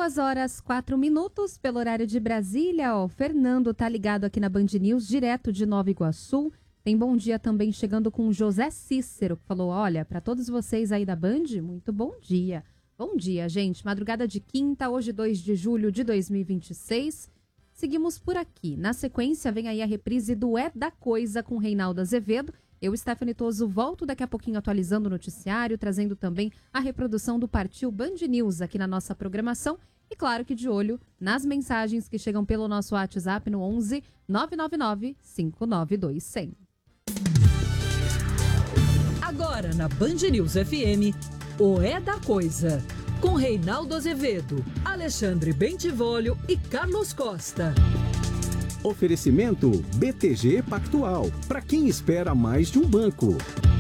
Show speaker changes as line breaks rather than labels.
2h04 pelo horário de Brasília. O Fernando tá ligado aqui na Band News, direto de Nova Iguaçu. Tem bom dia também chegando com o José Cícero, que falou, olha, para todos vocês aí da Band, muito bom dia. Bom dia, gente. Madrugada de quinta, hoje 2 de julho de 2026. Seguimos por aqui. Na sequência, vem aí a reprise do É da Coisa com Reinaldo Azevedo. Eu, Stephanie Toso, volto daqui a pouquinho atualizando o noticiário, trazendo também a reprodução do Partiu Band News aqui na nossa programação. E claro que de olho nas mensagens que chegam pelo nosso WhatsApp no 11 999 592 100.
Agora na Band News FM, o É da Coisa, com Reinaldo Azevedo, Alexandre Bentivolio e Carlos Costa.
Oferecimento BTG Pactual, para quem espera mais de um banco.